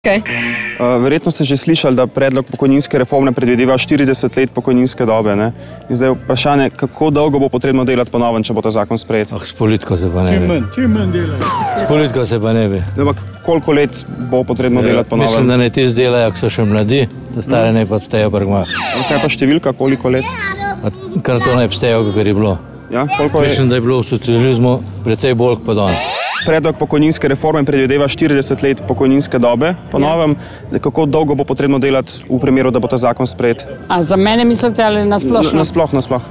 Okay. Verjetno ste že slišali, da predlog pokojninske reforme predvideva 40 let pokojninske dobe. Ne? In zdaj vprašanje, kako dolgo bo potrebno delati po novem, če bo ta zakon sprejet? S politiko se pa ne bi. Čim manj delajo. S politiko se pa ne bi. Koliko let bo potrebno delati po novem? Mislim, da ne tisti delajo, ko so še mladi, da stare ne pa obstajajo prgma. Kaj pa številka, koliko let? Kar to ne obstajajo, kakor je bilo. Ja, Mislim, da je bilo v socializmu precej bolj kot danes. Predlog pokojninske reforme predvideva 40 let pokojninske dobe po novem. Zdaj, kako dolgo bo potrebno delati v primeru, da bo ta zakon sprejet? A za mene mislite ali nasplošno? Nasploh.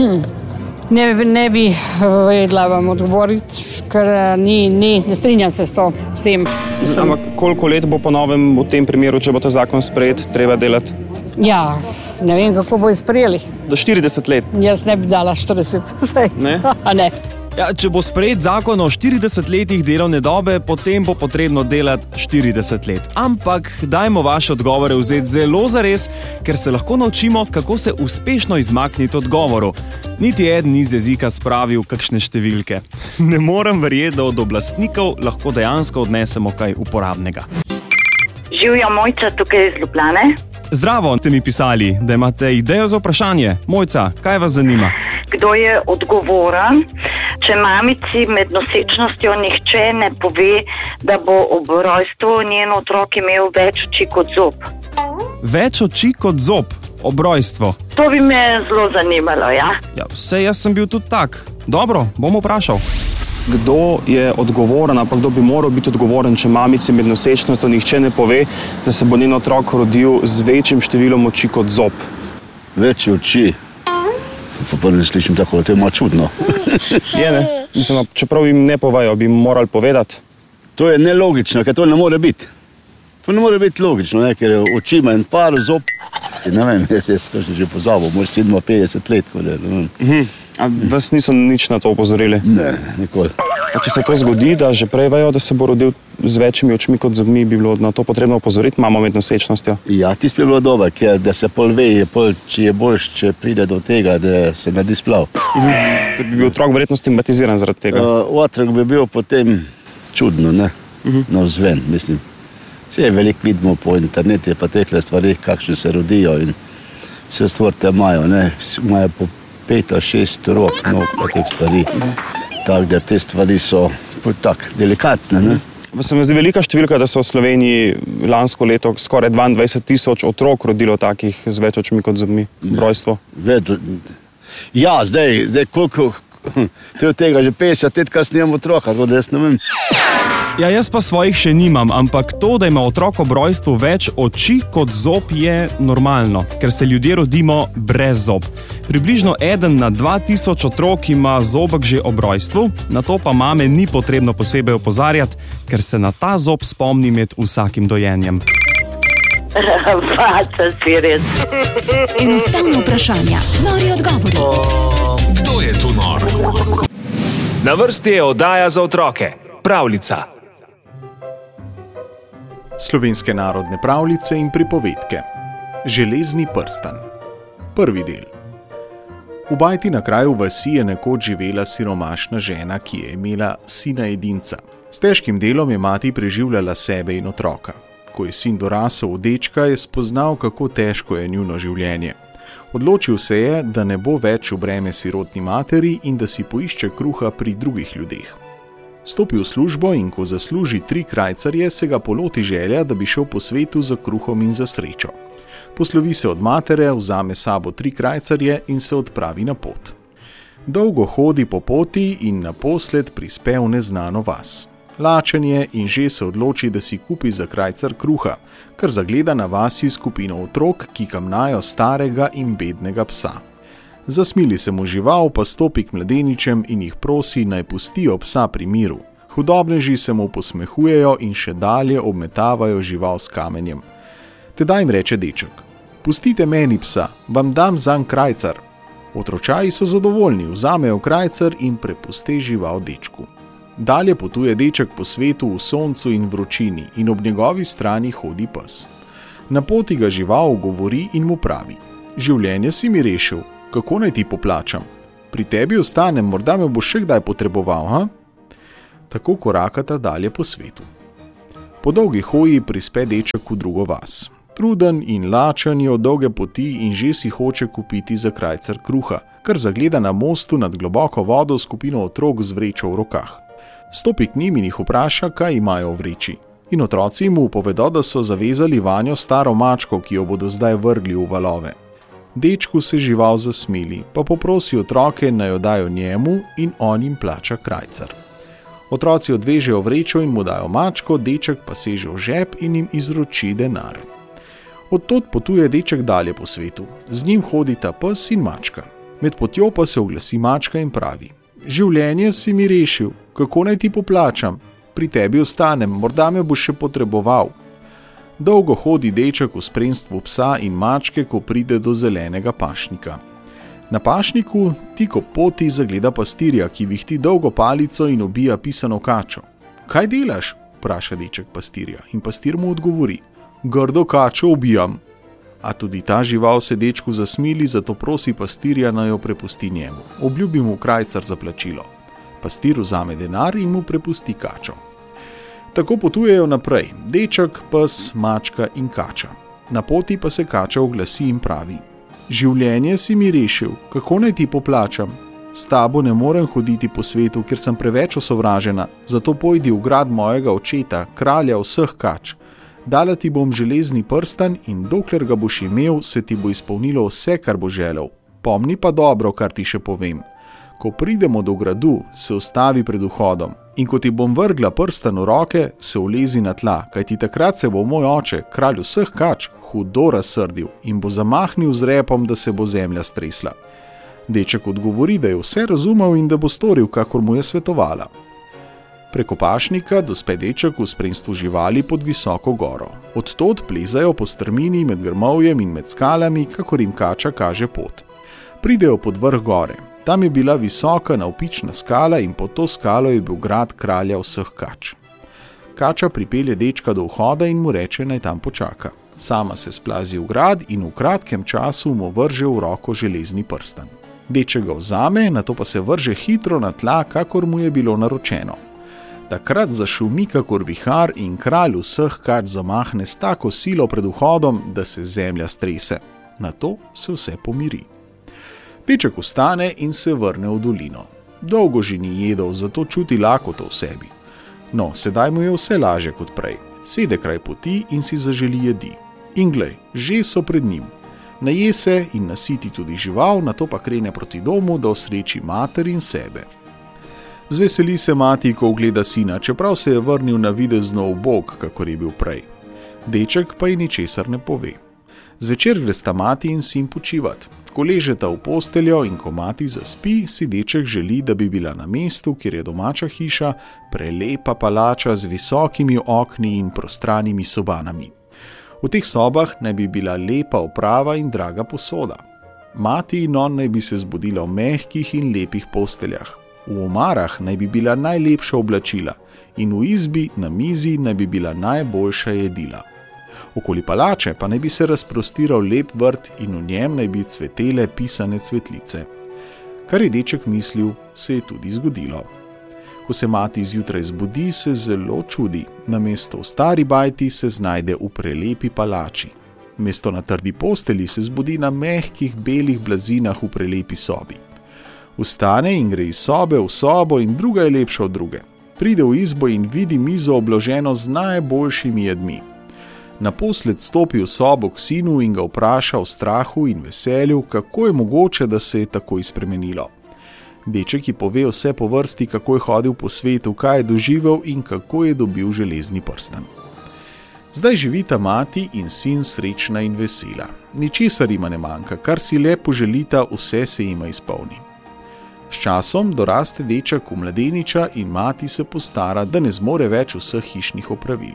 Ne bi vedela vam odgovoriti, ker ne strinjam se s tem. Ampak koliko let bo po novem v tem primeru, če bo ta zakon sprejet, treba delati? Ja, ne vem, kako bo sprejeli. Do 40 let. Jaz ne bi dala 40. Ne? Ne. Ja, če bo sprejet zakon o 40 letih delovne dobe, potem bo potrebno delati 40 let. Ampak dajmo vaše odgovore vzeti zelo zares, ker se lahko naučimo, kako se uspešno izmakniti odgovoru. Niti eden iz jezika spravil kakšne številke. Ne morem verjeti, da od oblastnikov lahko dejansko odnesemo kaj uporabnega. Živjo, Mojca, tukaj iz Ljubljane. Zdravo, ste mi pisali, da imate idejo za vprašanje. Mojca, kaj vas zanima? Kdo je odgovoren, če mamici med nosečnostjo nihče ne pove, da bo ob rojstvu njen otrok imel več oči kot zob? Več oči kot zob? Ob rojstvu? To bi me zelo zanimalo, ja. Ja, vse jaz sem bil tudi tak. Dobro, bom vprašal. Kdo je odgovoren, ampak kdo bi moral biti odgovoren, če mamici med nosečnostjo nihče ne pove, da se bo njen otrok rodil z večjim številom oči kot zob? Več oči. Po prvi slišim tako, da to je malo čudno. Je, ne? Mislim, čeprav jim ne povejo, bi jim morali povedati. To je nelogično, ker to ne more biti. To ne more biti logično, ne? Ker oči ima en par zob. Ne vem, jaz to že pozabil, moj sin ima 50 let. A vas niso nič na to opozorili? Ne, nikoli. A če se to zgodi, da že prej vejo, da se bo rodil z večjimi očmi kot zobmi, bi bilo na to potrebno opozoriti mamo med nosečnostjo? Ja, tisto bi bilo dobro, ker da se pol ve, če je boljš, če pride do tega, da se naredi splav. Ker bi bil otrok verjetno stigmatiziran zaradi tega. Otrok bi bil potem čudno, ne? Navzven, mislim. Vse veliko vidimo po internetu, pa tekle stvari, kakšne se rodijo in vse stvorte imajo, ne? Imajo po 5 ali 6 rok, no, pa teh stvari. Tako da te stvari so tako delikatne, ne? Se mi zdi velika številka, da so v Sloveniji lansko leto skoraj 22,000 otrok rodilo takih z več očmi kot zobmi v rojstvu. Ja, zdaj koliko, to je od tega že 50 let, kasneje imam otroka, tako da jaz ne vem. Ja, jaz pa svojih še nimam, ampak to, da ima otrok ob rojstvu več oči kot zob, je normalno, ker se ljudje rodimo brez zob. Približno 1 na 2000 otrok ima zobek že ob rojstvu, na to pa mame ni potrebno posebej opozarjati, ker se na ta zob spomni med vsakim dojenjem. Faca si res. Enostavno vprašanja, nori odgovori. Kdo je tu nor? Na vrsti je oddaja za otroke. Pravljica. Slovenske narodne pravljice in pripovedke. Železni prstan. Prvi del. V bajti na kraju vasi je nekoč živela siromašna žena, ki je imela sina edinca. S težkim delom je mati preživljala sebe in otroka. Ko je sin dorasel v dečka, je spoznal, kako težko je njuno življenje. Odločil se je, da ne bo več v breme sirotni materi in da si poišče kruha pri drugih ljudeh. Stopi v službo in ko zasluži 3 krajcarje, se ga poloti želja, da bi šel po svetu za kruhom in za srečo. Poslovi se od matere, vzame sabo 3 krajcarje in se odpravi na pot. Dolgo hodi po poti in naposled prispe v neznano vas. Lačen je in že se odloči, da si kupi za krajcar kruha, ker zagleda na vasi skupino otrok, ki kamnajo starega in bednega psa. Zasmili se mu žival, pa stopi k mladeničem in jih prosi, naj pustijo psa pri miru. Hudobneži se mu posmehujejo in še dalje obmetavajo žival s kamenjem. Tedaj jim reče deček: pustite meni psa, vam dam zanj krajcar. Otročaji so zadovoljni, vzamejo krajcar in prepuste žival dečku. Dalje potuje deček po svetu v soncu in vročini in ob njegovi strani hodi pes. Na poti ga žival ogovori in mu pravi: življenje si mi rešil, kako naj ti poplačam? Pri tebi ostanem, morda me boš še kdaj potreboval, ha? Tako korakata dalje po svetu. Po dolgi hoji prispe deček v drugo vas. Truden in lačen je od dolge poti in že si hoče kupiti za krajcar kruha, kar zagleda na mostu nad globoko vodo skupino otrok z vrečo v rokah. Stopi k njim in jih vpraša, kaj imajo v vreči. In otroci mu povedo, da so zavezali vanjo staro mačko, ki jo bodo zdaj vrgli v valove. Dečku se žival zasmili, pa poprosi otroke, naj jo dajo njemu in on jim plača krajcar. Otroci odvežejo vrečo in mu dajo mačko, deček pa seže v žep in jim izroči denar. Od tod potuje deček dalje po svetu. Z njim hodita pes in mačka. Med potjo pa se oglasi mačka in pravi: Življenje si mi rešil, kako naj ti poplačam? Pri tebi ostanem, morda me boš še potreboval. Dolgo hodi deček v spremstvu psa in mačke, ko pride do zelenega pašnika. Na pašniku tik ob poti zagleda pastirja, ki vihti dolgo palico in ubija pisano kačo. Kaj delaš? Vpraša deček pastirja in pastir mu odgovori: Grdo kačo ubijam. A tudi ta žival se dečku zasmili, zato prosi pastirja, naj jo prepusti njemu. Obljubi mu krajcar za plačilo. Pastir vzame denar in mu prepusti kačo. Tako potujejo naprej, deček, pes, mačka in kača. Na poti pa se kača oglasi in pravi: Življenje si mi rešil, kako naj ti poplačam? S tabo ne morem hoditi po svetu, ker sem preveč osovražena, zato pojdi v grad mojega očeta, kralja vseh kač. Dala ti bom železni prstan in dokler ga boš imel, se ti bo izpolnilo vse, kar bo želel. Pomni pa dobro, kar ti še povem. Ko pridemo do gradu, se ustavi pred vhodom in ko ti bom vrgla prstan v roke, se ulezi na tla, kajti takrat se bo moj oče, kralj vseh kač, hudo razsrdil in bo zamahnil z repom, da se bo zemlja stresla. Deček odgovori, da je vse razumel in da bo storil, kakor mu je svetovala. Preko pašnika dospe deček v spremstvu živali pod visoko goro. Od tod plezajo po strmini med grmovjem in med skalami, kakor jim kača kaže pot. Pridejo pod vrh gore. Tam je bila visoka navpična skala in pod to skalo je bil grad kralja vseh kač. Kača pripelje dečka do vhoda in mu reče, naj tam počaka. Sama se splazi v grad in v kratkem času mu vrže v roko železni prstan. Deček ga vzame, nato pa se vrže hitro na tla, kakor mu je bilo naročeno. Takrat zašumi kakor vihar in kralj vseh kač zamahne s tako silo pred vhodom, da se zemlja strese. Nato se vse pomiri. Deček vstane in se vrne v dolino. Dolgo že ni jedel, zato čuti lakoto v sebi. No, sedaj mu je vse lažje kot prej. Sede kraj poti in si zaželi jedi. In glej, že so pred njim. Naje se in nasiti tudi žival, nato pa krene proti domu, da osreči mater in sebe. Zveseli se mati, ko ogleda sina, čeprav se je vrnil na videzno ubog, kakor je bil prej. Deček pa ji ničesar ne pove. Zvečer gresta mati in sin počivat. Ko ležeta v posteljo in ko mati zaspi, si deček želi, da bi bila na mestu, kjer je domača hiša, prelepa palača z visokimi okni in prostranimi sobanami. V teh sobah naj bi bila lepa oprava in draga posoda. Mati in on naj bi se zbudila v mehkih in lepih posteljah. V omarah naj bi bila najlepša oblačila in v izbi na mizi naj bi bila najboljša jedila. Okoli palače pa naj bi se razprostiral lep vrt in v njem naj bi cvetele pisane cvetlice. Kar je deček mislil, se je tudi zgodilo. Ko se mati zjutraj zbudi, se zelo čudi. Namesto v stari bajti se znajde v prelepi palači. Mesto na trdi posteli se zbudi na mehkih belih blazinah v prelepi sobi. Vstane in gre iz sobe v sobo in druga je lepša od druge. Pride v izbo in vidi mizo obloženo z najboljšimi jedmi. Naposled stopi v sobo k sinu in ga vpraša v strahu in veselju, kako je mogoče, da se je takoj spremenilo. Deček ji pove vse po vrsti, kako je hodil po svetu, kaj je doživel in kako je dobil železni prstan. Zdaj živita mati in sin srečna in vesela. Ničesar jima ne manjka, kar si le poželita, vse se jima izpolni. S časom doraste deček v mladeniča in mati se postara, da ne zmore več vseh hišnih opravil.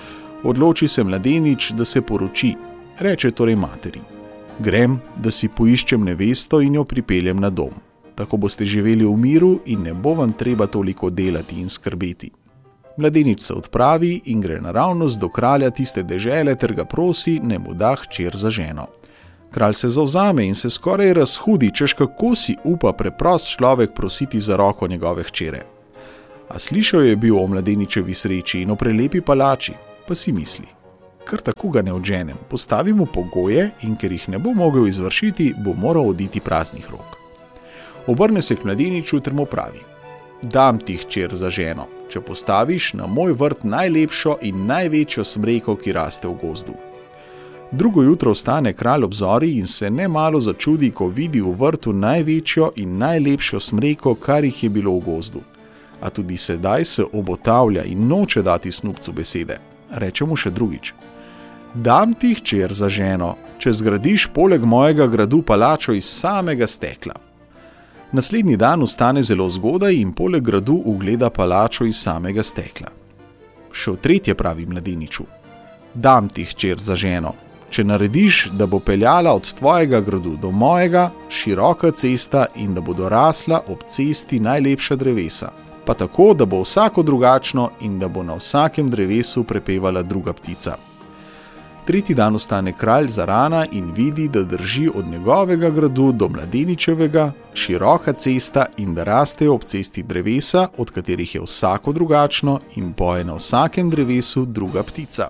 Odloči se mladenič, da se poroči, reče torej materi: Grem, da si poiščem nevesto in jo pripeljem na dom. Tako boste živeli v miru in ne bo vam treba toliko delati in skrbeti. Mladenič se odpravi in gre naravnost do kralja tiste dežele ter ga prosi, naj mu da hčer za ženo. Kralj se zavzame in se skoraj razhudi, češ kako si upa preprost človek prositi za roko njegove hčere. A slišal je bil o mladeničevi sreči in o prelepi palači. pa si misli: kar tako ga ne odženem, postavimo pogoje in ker jih ne bo mogel izvršiti, bo moral oditi praznih rok. Obrne se k mladeniču ter mu pravi: dam ti, hčer, za ženo, če postaviš na moj vrt najlepšo in največjo smreko, ki raste v gozdu. Drugo jutro vstane kralj ob zori in se nemalo začudi, ko vidi v vrtu največjo in najlepšo smreko, kar jih je bilo v gozdu. A tudi sedaj se obotavlja in noče dati snubcu besede. Reče mu še drugič: dam ti, hčer, za ženo, če zgradiš poleg mojega gradu palačo iz samega stekla. Naslednji dan vstane zelo zgodaj in poleg gradu ugleda palačo iz samega stekla. Še v tretje pravi mladeniču: dam ti, hčer, za ženo, če narediš, da bo peljala od tvojega gradu do mojega široka cesta in da bodo rasla ob cesti najlepša drevesa, pa tako, da bo vsako drugačno in da bo na vsakem drevesu prepevala druga ptica. Tretji dan vstane kralj zarana in vidi, da drži od njegovega gradu do mladeničevega široka cesta in da rastejo ob cesti drevesa, od katerih je vsako drugačno in poje na vsakem drevesu druga ptica.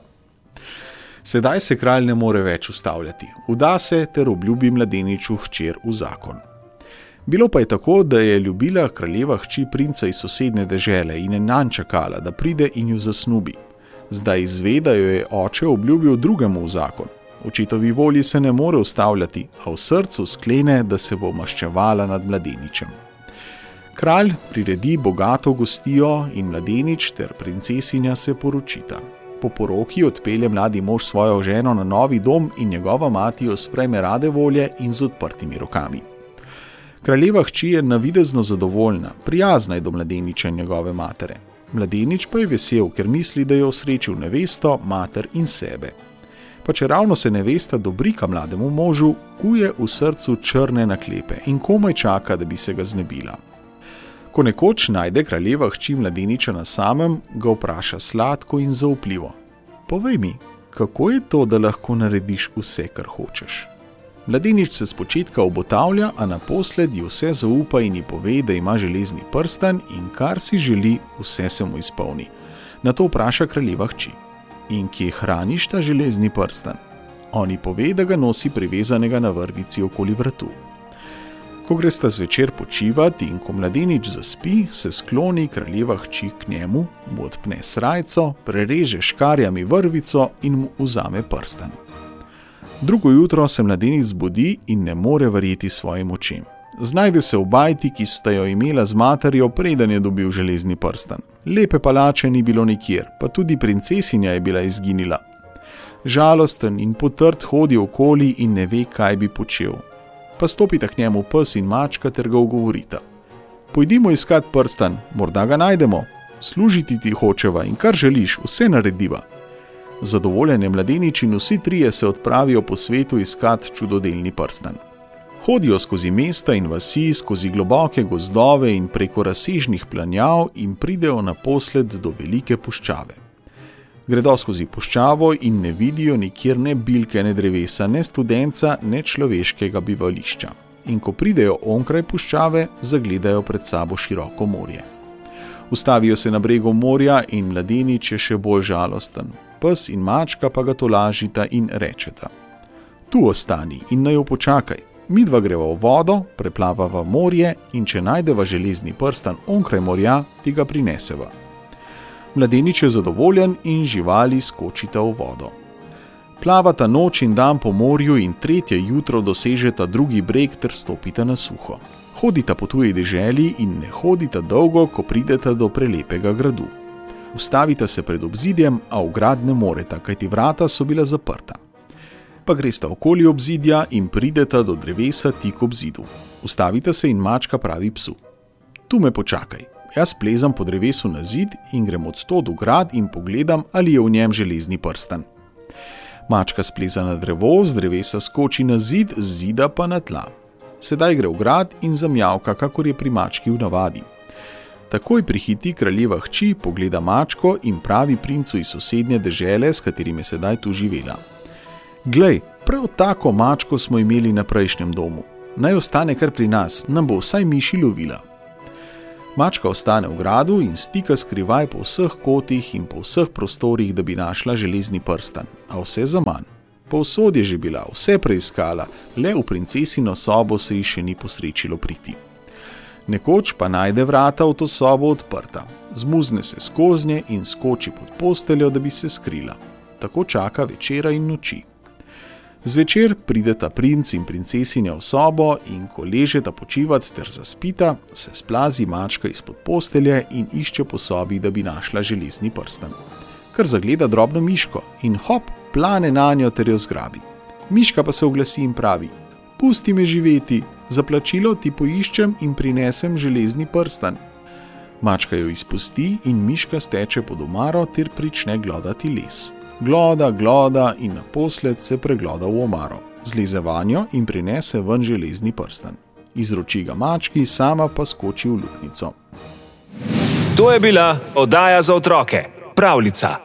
Sedaj se kralj ne more več ustavljati, vda se ter obljubi mladeniču hčer v zakon. Bilo pa je tako, da je ljubila kraljeva hči princa iz sosednje dežele in je nanj čakala, da pride in ju zasnubi. Zdaj izve, da jo je oče obljubil drugemu v zakon. Očetovi volji se ne more ustavljati, a v srcu sklene, da se bo maščevala nad mladeničem. Kralj priredi bogato gostijo in mladenič ter princesinja se poročita. Po poroki odpelje mladi mož svojo ženo na novi dom in njegova mati jo sprejme rade volje in z odprtimi rokami. Kraljeva hči je navidezno zadovoljna, prijazna je do mladeniča in njegove matere. Mladenič pa je vesel, ker misli, da je osrečil nevesto, mater in sebe. Pa če ravno se nevesta dobrika mlademu možu, kuje v srcu črne naklepe in komaj čaka, da bi se ga znebila. Ko nekoč najde kraljeva hči mladeniča na samem, ga vpraša sladko in zaupljivo: povej mi, kako je to, da lahko narediš vse, kar hočeš? Mladenič se spočetka obotavlja, a naposled ji vse zaupa in ji pove, da ima železni prstan in kar si želi, vse se mu izpolni. Nato vpraša kraljeva hči: in kje hraniš ta železni prstan? On ji pove, da ga nosi privezanega na vrvici okoli vratu. Ko gresta zvečer počivati in ko mladenič zaspi, se skloni kraljeva hči k njemu, mu odpne srajco, prereže škarjami vrvico in mu vzame prstan. Drugo jutro se mladenič zbudi in ne more verjeti svojim očem. Znajde se v bajti, ki sta jo imela z materjo, preden je dobil železni prstan. Lepe palače ni bilo nikjer, pa tudi princesinja je bila izginila. Žalosten in potrt hodi okoli in ne ve, kaj bi počel. Pa stopita k njemu pes in mačka ter ga ugovorita: pojdimo iskat prstan, morda ga najdemo, služiti ti hočeva in kar želiš, vse narediva. Zadovoljen je mladenič in vsi trije se odpravijo po svetu iskat čudodelni prstan. Hodijo skozi mesta in vasi, skozi globoke gozdove in preko razsežnih planjav in pridejo naposled do velike puščave. Gredo skozi puščavo in ne vidijo nikjer ne bilke, ne drevesa, ne studenca, ne človeškega bivališča. In ko pridejo onkraj puščave, zagledajo pred sabo široko morje. Ustavijo se na bregu morja in mladenič je še bolj žalosten. Pes in mačka pa ga tolažita in rečeta: tu ostani in naj jo počakaj. Midva greva v vodo, preplavava morje in če najdeva železni prstan onkraj morja, ti ga prineseva. Mladenič je zadovoljen in živali skočita v vodo. Plavata noč in dan po morju in tretje jutro dosežeta drugi breg ter stopita na suho. Hodita po tuji deželi in ne hodita dolgo, ko prideta do prelepega gradu. Ustavita se pred obzidjem, a v grad ne moreta, kajti vrata so bila zaprta. Pa gresta okoli obzidja in prideta do drevesa tik ob zidu. Ustavita se in mačka pravi psu: tu me počakaj. Jaz plezam po drevesu na zid in grem odtod v grad in pogledam, ali je v njem železni prstan. Mačka spleza na drevo, z drevesa skoči na zid, z zida pa na tla. Sedaj gre v grad in zamjavka, kakor je pri mački v navadi. Takoj prihiti kraljeva hči, pogleda mačko in pravi princu iz sosednje dežele, s katerim je sedaj tu živela: glej, prav tako mačko smo imeli na prejšnjem domu. Naj ostane kar pri nas, nam bo vsaj miši lovila. Mačka ostane v gradu in stika skrivaj po vseh kotih in po vseh prostorih, da bi našla železni prstan, a vse zaman. Povsod je že bila, vse preiskala, le v princesino sobo se ji še ni posrečilo priti. Nekoč pa najde vrata v to sobo odprta, zmuzne se skoznje in skoči pod posteljo, da bi se skrila. Tako čaka večera in noči. Zvečer prideta princ in princesinja v sobo in ko ležeta počivat ter zaspita, se splazi mačka izpod postelje in išče po sobi, da bi našla železni prstan. Kar zagleda drobno miško in hop, plane nanjo ter jo zgrabi. Miška pa se oglasi in pravi: "Pusti me živeti, za plačilo ti poiščem in prinesem železni prstan." Mačka jo izpusti in miška steče pod omaro ter prične glodati les. Gloda in naposled se pregloda v omaro, zleze vanjo in prinese ven železni prstan. Izroči ga mački, sama pa skoči v luknjico. To je bila oddaja za otroke, Pravljica.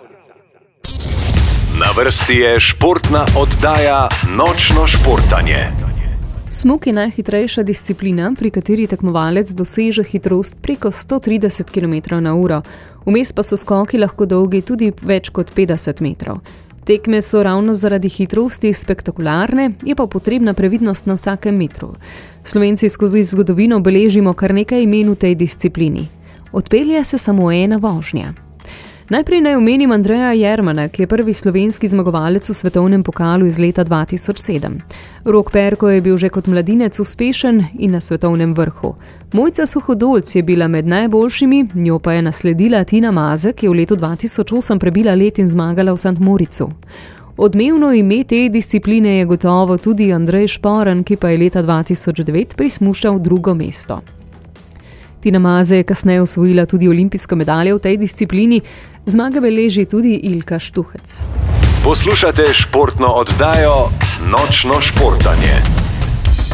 Na vrsti je športna oddaja Nočno športanje. Smuk je najhitrejša disciplina, pri kateri tekmovalec doseže hitrost preko 130 km/h. Vmes pa so skoki lahko dolgi tudi več kot 50 metrov. Tekme so ravno zaradi hitrosti spektakularne, je pa potrebna previdnost na vsakem metru. Slovenci skozi zgodovino beležimo kar nekaj imen v tej disciplini. Odpelje se samo ena vožnja. Najprej naj omenim Andreja Jermana, ki je prvi slovenski zmagovalec v svetovnem pokalu iz leta 2007. Rok Perko je bil že kot mladinec uspešen in na svetovnem vrhu. Mojca Suhodolc je bila med najboljšimi, njo pa je nasledila Tina Maze, ki je v letu 2008 prebila led in zmagala v St. Moricu. Odmevno ime te discipline je gotovo tudi Andrej Šporn, ki pa je leta 2009 prismušal drugo mesto. Tina Maze je kasneje osvojila tudi olimpijsko medaljo v tej disciplini, zmage beleži tudi Ilka Štuhec. Poslušate športno oddajo Nočno športanje.